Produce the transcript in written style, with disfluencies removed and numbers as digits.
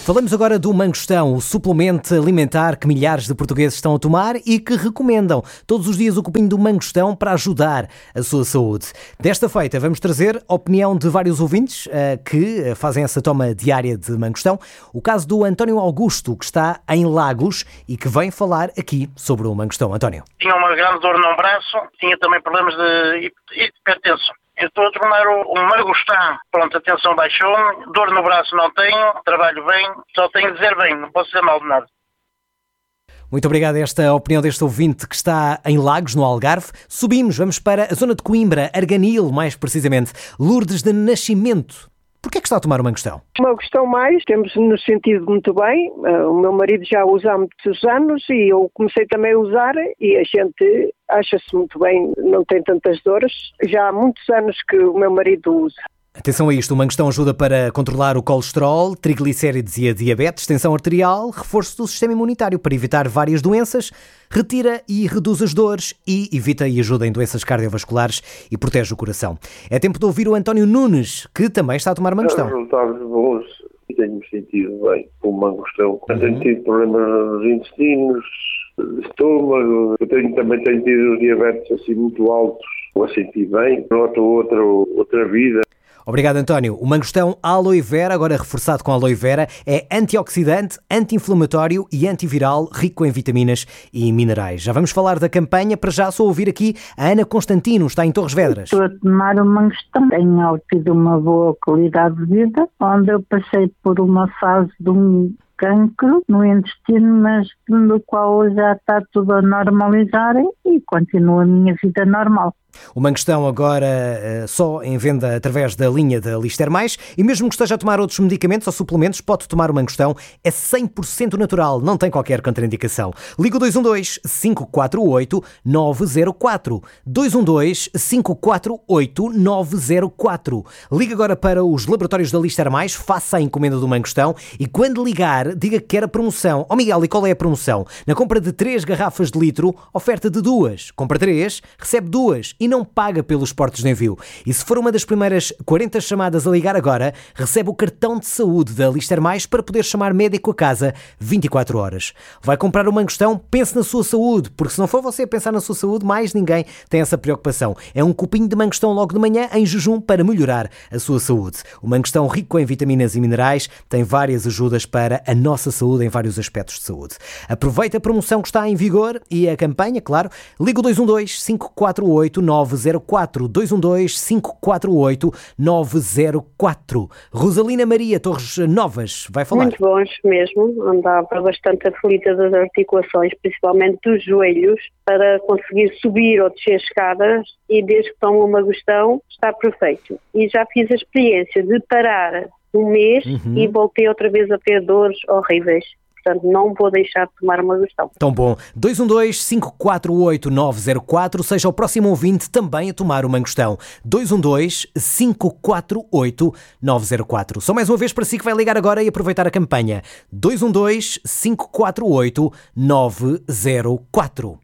Falamos agora do mangostão, o suplemento alimentar que milhares de portugueses estão a tomar e que recomendam todos os dias o copinho do mangostão para ajudar a sua saúde. Desta feita, vamos trazer a opinião de vários ouvintes que fazem essa toma diária de mangostão. O caso do António Augusto, que está em Lagos e que vem falar aqui sobre o mangostão. António. Tinha uma grande dor no braço, tinha também problemas de hipertensão. Eu estou a tomar o mangostão. Pronto, a tensão baixou, dor no braço não tenho, trabalho bem, só tenho de dizer bem, não posso dizer mal de nada. Muito obrigado a esta opinião deste ouvinte que está em Lagos, no Algarve. Subimos, vamos para a zona de Coimbra, Arganil, mais precisamente. Lourdes de Nascimento. Porquê é que está a tomar o mangostão? O mangostão temos nos sentido muito bem. O meu marido já usa há muitos anos e eu comecei também a usar e a gente acha-se muito bem, não tem tantas dores. Já há muitos anos que o meu marido usa. Atenção a isto, o mangostão ajuda para controlar o colesterol, triglicérides e a diabetes, tensão arterial, reforço do sistema imunitário para evitar várias doenças, retira e reduz as dores e evita e ajuda em doenças cardiovasculares e protege o coração. É tempo de ouvir o António Nunes, que também está a tomar mangostão. Resultados bons e tenho-me sentido bem com o mangostão. Tenho tido problemas nos intestinos, estômago, também tenho tido diabetes assim muito altos, a sentir bem, noto outra vida. Obrigado, António. O mangostão aloe vera, agora reforçado com aloe vera, é antioxidante, anti-inflamatório e antiviral, rico em vitaminas e minerais. Já vamos falar da campanha, para já só ouvir aqui a Ana Constantino, está em Torres Vedras. Estou a tomar o mangostão, tenho obtido uma boa qualidade de vida, onde eu passei por uma fase de um cancro no intestino, mas do qual já está tudo a normalizar e continua a minha vida normal. O mangostão agora só em venda através da linha da Lister Mais e mesmo que esteja a tomar outros medicamentos ou suplementos, pode tomar o mangostão. É 100% natural, não tem qualquer contraindicação. Liga o 212-548-904. 212-548-904. Liga agora para os laboratórios da Lister Mais, faça a encomenda do mangostão e quando ligar, diga que quer a promoção. Miguel, e qual é a promoção? Na compra de 3 garrafas de litro, oferta de 2. Compra 3, recebe 2. E não paga pelos portos de envio. E se for uma das primeiras 40 chamadas a ligar agora, recebe o cartão de saúde da Lister Mais para poder chamar médico a casa 24 horas. Vai comprar o mangostão? Pense na sua saúde, porque se não for você a pensar na sua saúde, mais ninguém tem essa preocupação. É um copinho de mangostão logo de manhã, em jejum, para melhorar a sua saúde. O mangostão, rico em vitaminas e minerais, tem várias ajudas para a nossa saúde em vários aspectos de saúde. Aproveita a promoção que está em vigor e a campanha, claro. Liga o 212-548-904. 212-548-904. Rosalina Maria Torres Novas vai falar. Muito bons mesmo, andava bastante aflita das articulações, principalmente dos joelhos, para conseguir subir ou descer escadas e desde que tomo o mangostão está perfeito. E já fiz a experiência de parar um mês e voltei outra vez a ter dores horríveis. Portanto, não vou deixar de tomar uma mangostão. Tão bom. 212-548-904. Seja o próximo ouvinte também a tomar o mangostão. 212-548-904. Só mais uma vez para si que vai ligar agora e aproveitar a campanha. 212-548-904.